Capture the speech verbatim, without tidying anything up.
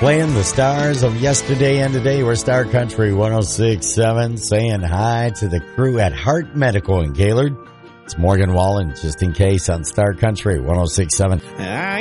Playing the stars of yesterday and today. We're Star Country one oh six point seven, saying hi to the crew at Hart Medical in Gaylord. It's Morgan Wallen, just in case, on Star Country one oh six point seven.